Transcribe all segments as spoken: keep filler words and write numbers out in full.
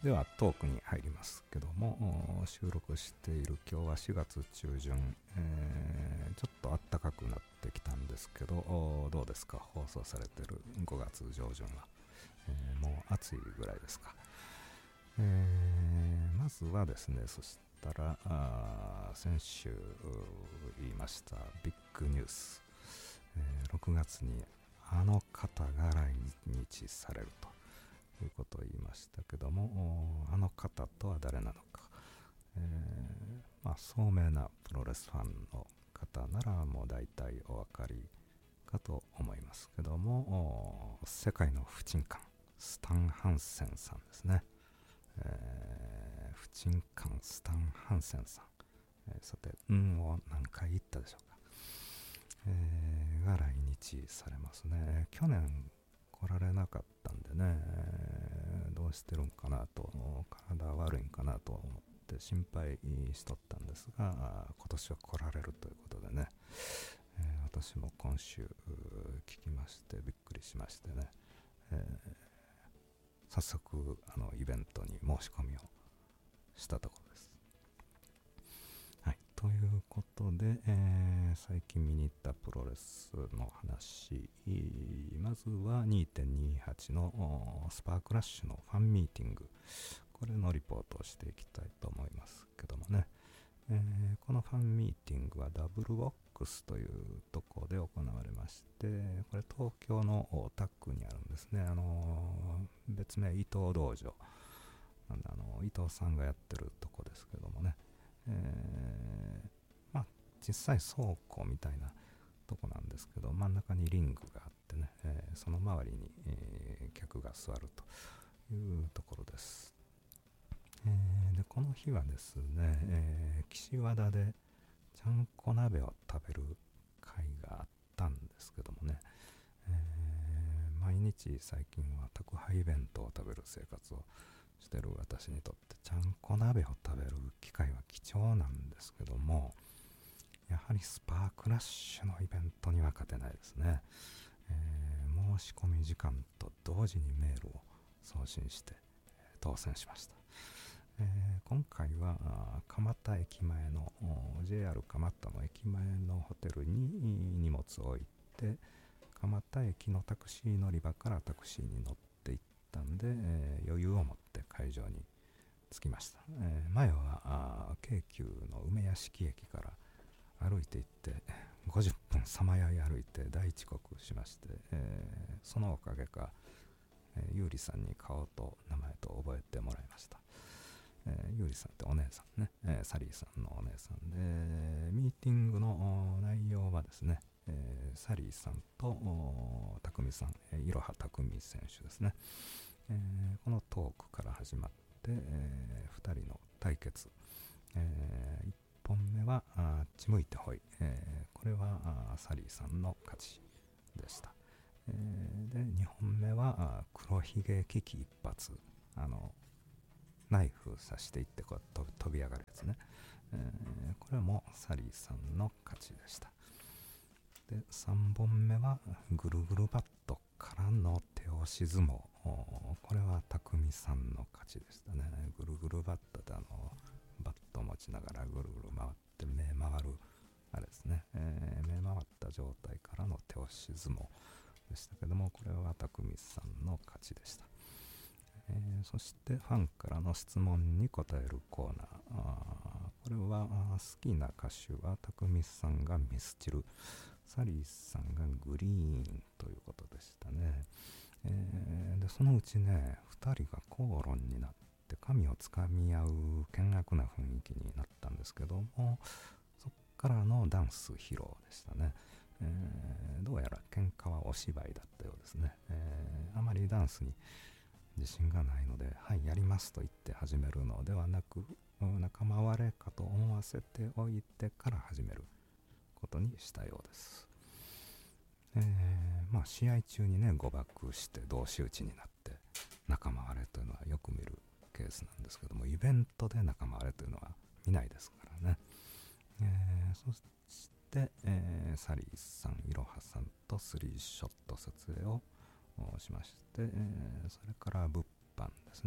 ではトークに入りますけども、収録している今日はしがつ中旬、えー、ちょっと暖かくなってきたんですけど、どうですか、放送されているごがつ上旬は、えー、もう暑いぐらいですか。えー、まずはですね、そしたらあ先週言いましたビッグニュース、えー、ろくがつにあの方が来日されるということを言いましたけども、あの方とは誰なのか、えー、まあ聡明なプロレスファンの方ならもう大体お分かりかと思いますけども、世界の不沈艦スタン・ハンセンさんですね。えー、不沈艦スタン・ハンセンさん、えー、さて運を何回言ったでしょうか、えー、が来日されますね。去年来られなかったんでね、えー、どうしてるんかなと、体悪いんかなと思って心配しとったんですが、今年は来られるということでね、えー、私も今週聞きましてびっくりしましてね、えー、早速あのイベントに申し込みをしたところです。はい、ということで、えー、最近見に行ったプロレスの話、まずは にてんにじゅうはち のスパークラッシュのファンミーティング、これのリポートをしていきたいと思いますけどもね、えー、このファンミーティングはダブルボックスというところで行われまして、これ東京の大田区にあるんですね。あのー、別名伊藤道場なんで、あの伊藤さんがやってるとこですけどもね、えー、まあ実際倉庫みたいなとこなんですけど、真ん中にリングがあってね、えー、その周りに、えー、客が座るというところです。えー、でこの日はですね、えー、岸和田でちゃんこ鍋を食べる会があったんですけどもね、えー、毎日最近は宅配弁当を食べる生活をしてる私にとってちゃんこ鍋を食べる機会は貴重なんですけども、やはりスパークラッシュのイベントには勝てないですね。えー、申し込み時間と同時にメールを送信して、えー、当選しました。えー、今回は蒲田駅前の ジェイアール 蒲田の駅前のホテルに荷物を置いて、蒲田駅のタクシー乗り場からタクシーに乗って行ったんで、えー、余裕を持って会場に着きました。えー、前は京急の梅屋敷駅から歩いて行ってごじゅっぷんさまよい歩いて大遅刻しまして、えー、そのおかげか、えー、ゆうりさんに顔と名前と覚えてもらいました。えー、ゆうりさんってお姉さんね、えー、サリーさんのお姉さんで、ミーティングの内容はですね、えー、サリーさんとたくみさん、えー、いろはたくみ選手ですね、えー、このトークから始まって、えー、ふたりの対決、えー、いっぽんめはあっち向いてほい、えー、これはサリーさんの勝ちでした。えー、でにほんめは黒ひげ危機一髪、あのナイフ刺していってこう飛飛び上がるやつね、えー、これもサリーさんの勝ちでした。でさんぼんめはぐるぐるバットからの手押し相撲、これは匠さんの勝ちでしたね。ぐるぐるバットであのバット持ちながらぐるぐる回って目回るあれですね、えー、目回った状態からの手押し相撲でしたけども、これは匠さんの勝ちでした。えー、そしてファンからの質問に答えるコーナー、あーこれは好きな歌手はたくみさんがミスチル、サリーさんがグリーンということでしたね。えー、でそのうちねふたりが口論になって髪をつかみ合う険悪な雰囲気になったんですけども、そっからのダンス披露でしたね。えー、どうやら喧嘩はお芝居だったようですね。えー、あまりダンスに自信がないので、はいやりますと言って始めるのではなく、仲間割れかと思わせておいてから始めることにしたようです。えー、まあ試合中にね誤爆して同士討ちになって仲間割れというのはよく見るケースなんですけども、イベントで仲間割れというのは見ないですからね。えー、そして、えー、サリーさん、いろはさんとスリーショット撮影をしまして、えー、それから物販ですね、えー、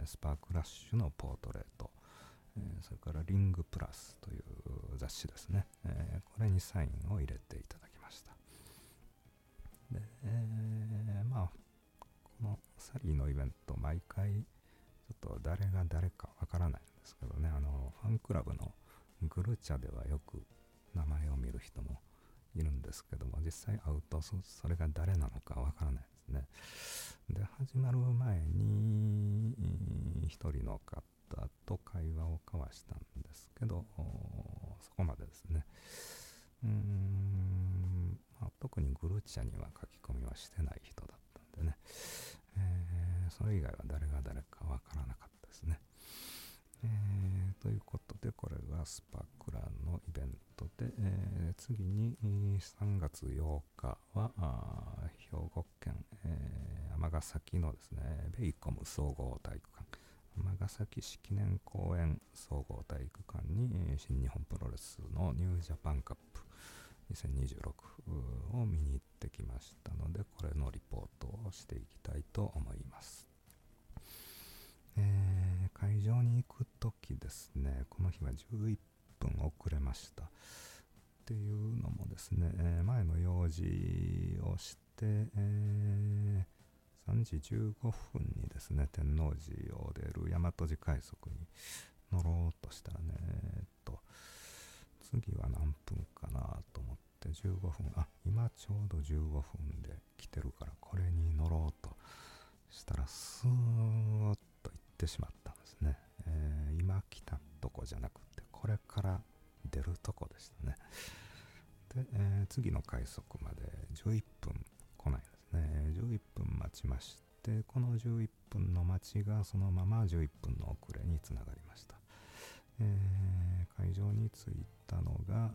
スパークラッシュのポートレート、えー、それからリングプラスという雑誌ですね、えー、これにサインを入れていただきました。で、えー、まあこのサリーのイベント、毎回ちょっと誰が誰かわからないんですけどね、あのファンクラブのグルチャではよく名前を見る人もいるんですけども、実際会うと そ, それが誰なのかわからないですね。で、始まる前に一人の方と会話を交わしたんですけど、そこまでですね。うーん、まあ、特にグルチャには書き込みはしてない人だったんでね、えー、それ以外は誰が誰かわからなかったですね。えー、ということで、これがスパクラのイベントで、えー、次にさんがつようかは兵庫県、えー、尼崎のですね、ベイコム総合体育館、尼崎市記念公園総合体育館に新日本プロレスのニュージャパンカップにせんにじゅうろくを見に行ってきましたので、これのリポートをしていきたいと思います。えー、会場に行くときですね、この日はじゅういっぷん遅れました。っていうのもですね、えー、前の用事をして、えー、さんじじゅうごふんにですね、天王寺を出る大和路快速に乗ろうとしたらね、えー、っと、次は何分かなと思ってじゅうごふん、あ、今ちょうどじゅうごふんで来てるからこれに乗ろうとしたらスーッと行ってしまったんですね。えー、今来たとこじゃなくてこれから出るとこでしたね。で、えー、次の快速までじゅういっぷん来ないですね。じゅういっぷん待ちまして、このじゅういっぷんの待ちがそのままじゅういっぷんの遅れにつながりました。えー、会場に着いたのが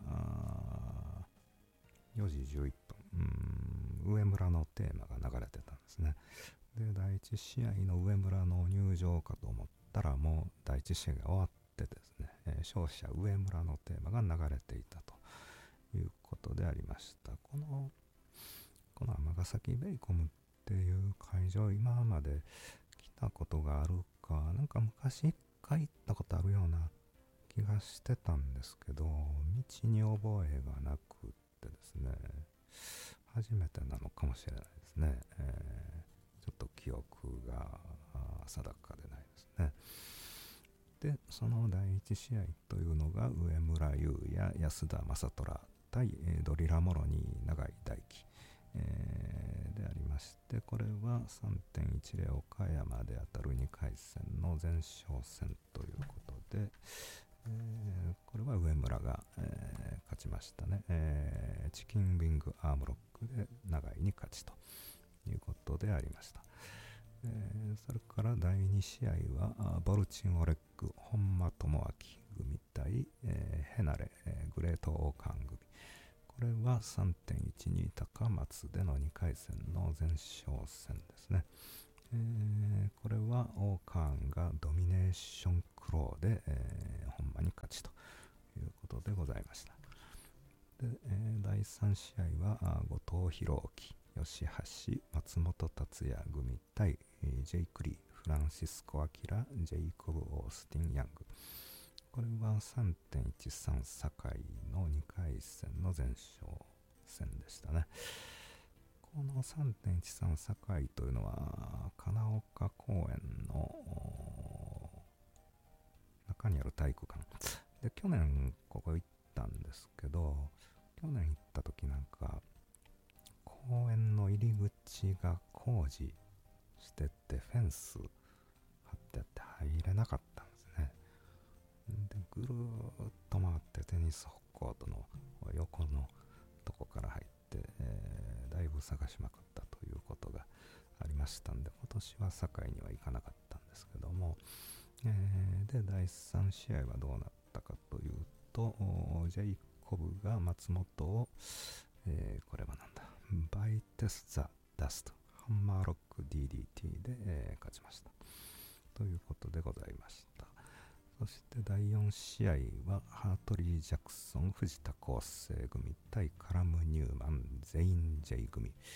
よじじゅういっぷん、うーん、上村のテーマが流れてたんですね。で、第一試合の上村の入場かと思ったら、もう第一試合が終わってですね、えー、勝者上村のテーマが流れていたということでありました。このこの尼崎ベイコムっていう会場、今まで来たことがあるか、なんか昔一回行ったことあるような気がしてたんですけど、道に覚えがなくってですね、初めてなのかもしれないですね。えー、ちょっと記憶が定かでないですね。で、その第一試合というのが上村優也、安田正虎対、えー、ドリラモロニー永井大輝、えー、でありまして、これは さんてんいちゼロ 岡山で当たるにかい戦の前哨戦ということで、えー、これは上村が、えー、勝ちましたね、えー。チキンウィングアームロックで永井に勝ちということでありました。えー、それからだいに試合はボルチンオレッグ本間智明組対、えー、ヘナレ、えー、グレートオーカーン組。これは さんてんいちに 高松でのにかい戦の前哨戦ですね。えー、これはオーカーンがドミネーションクローで、えー、本間に勝ちということでございました。で、えー、だいさん試合は後藤弘樹、吉橋、松本達也組対、えー、ジェイク・リー、フランシスコ・アキラ、ジェイコブ・オースティン・ヤング。これは さんてんいちさん 堺のにかい戦の前哨戦でしたね。この さんてんいちさん 堺というのは金岡公園の中にある体育館で、去年ここ行ったんですけど、去年行った時なんか公園の入り口が工事しててフェンス張ってあって入れなかったんですね。で、ぐるーっと回ってテニスコートの横のとこから入って、えー、だいぶ探しまくったということがありましたんで、今年は堺には行かなかったんですけども、えー、でだいさん試合はどうなったかというと、ジェイコブが松本を、えー、これはなんだバイテス・ザ・ダストハンマーロック ディーディーティー で、えー、勝ちましたということでございました。そしてだいよん試合はハートリー・ジャクソン、藤田康生組対カラム・ニューマン、ゼイン・ジェイ組。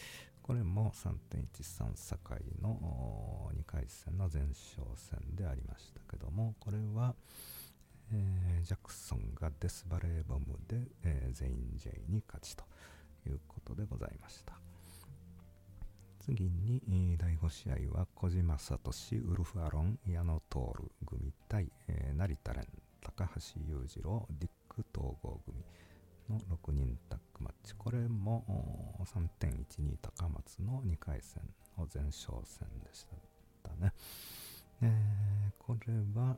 これも さんてんいちさん 堺のにかい戦の前哨戦でありましたけども、これは、えー、ジャクソンがデスバレーボムで、えー、全員 J に勝ちということでございました。次にだいご試合は小島聡、ウルフ・アロン、矢野徹組対、えー、成田蓮、高橋裕次郎、ディック統合組のろくにんタッグマッチ。これも さんてんいちに 高松のにかい戦の前哨戦でしたね。えー、これは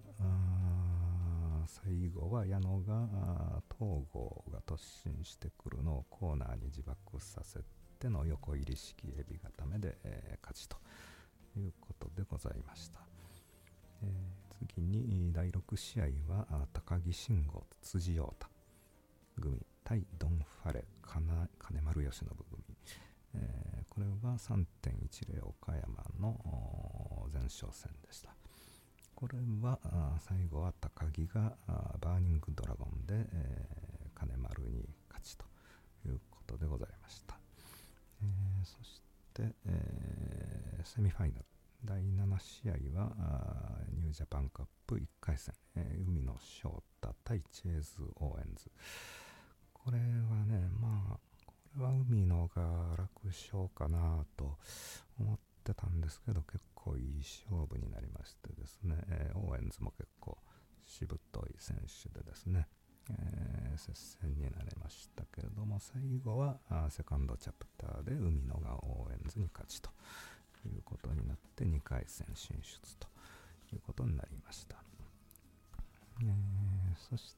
最後は矢野が東郷が突進してくるのをコーナーに自爆させての横入り式エビ固めで、えー、勝ちということでございました。えー、次にだいろく試合は高木慎吾、辻陽太組対ドン・ファレ、金丸義信組、えー、これは さんてんいちゼロ 岡山の前哨戦でした。これは最後は高木がバーニングドラゴンで、えー、金丸に勝ちということでございました。えー、そして、えー、セミファイナルだいなな試合はニュージャパンカップいっかい戦、えー、海野翔太対チェーズ・オーエンズ。これはね、まあこれは海野が楽勝かなと思ってたんですけど、結構いい勝負になりましてですね、えー、オーエンズも結構しぶとい選手でですね、えー、接戦になりましたけれども、最後はセカンドチャプターで海野がオーエンズに勝ちということになってにかい戦進出ということになりました。えー、そして、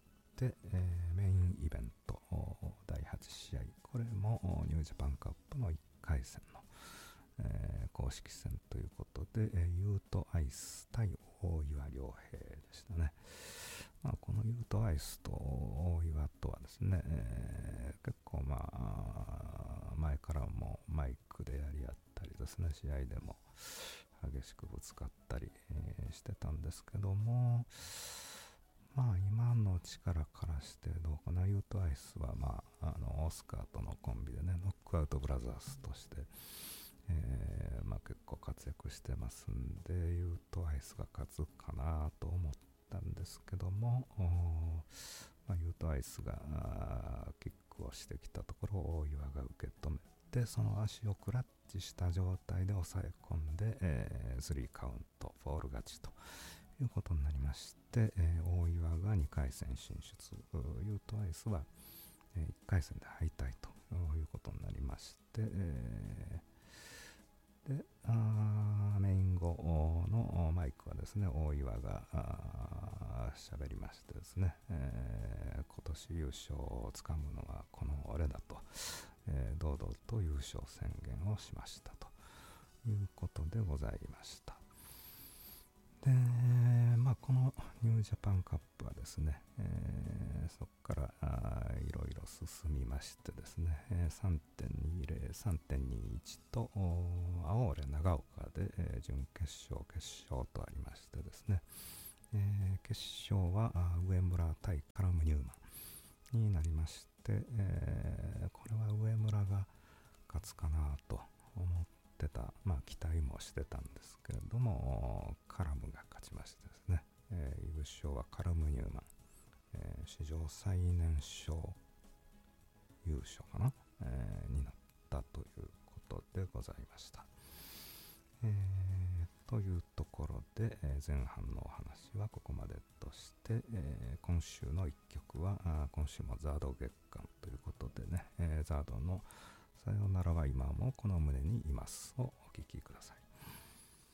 えー、メインイベントだいはち試合、これもニュージャパンカップのいっかい戦の、えー、公式戦ということで、えー、ユートアイス対大岩良平でしたね。まあ、このユートアイスと大岩とはですね、えー、結構まあ前からもマイクでやり合ったりですね、試合でも激しくぶつかったり、えー、してたんですけども、まあ今の力からしてどうかな。ユートアイスはまああのオスカーとのコンビでね、ノックアウトブラザーズとして、えー、まあ結構活躍してますんで、ユートアイスが勝つかなと思ったんですけども、まあ、ユートアイスがキックをしてきたところを大岩が受け止めて、その足をクラッチした状態で抑え込んで、えー、スリーカウントフォール勝ちということになりまして、えー、大岩がにかい戦進出、ユートアイスは、えー、いっかい戦で敗退ということになりまして、えー、であメイン後のマイクはですね、大岩が喋りましてですね、えー、今年優勝をつかむのはこの俺だと、えー、堂々と優勝宣言をしましたということでございました。で、まあ、このニュージャパンカップはですね、えー、そこからいろいろ進みましてですね、えー、さんてんにゼロ、さんてんにじゅういち と青俺長岡で、えー、準決勝決勝とありましてですね、えー、決勝は上村対カラム・ニューマンになりまして、えー、これは上村が勝つかなと思ってた、まあ期待もしてたんですけれども、カラムが勝ちましてですね、えー、優勝はカラム・ニューマン、えー、史上最年少優勝かな、えー、になったということでございました。えー、というところで、えー、前半のお話はここまでとして、えー、今週のいっきょくはあ今週もザード月間ということでね、えー、ザードのさよならは今もこの胸にいますをお聴きください。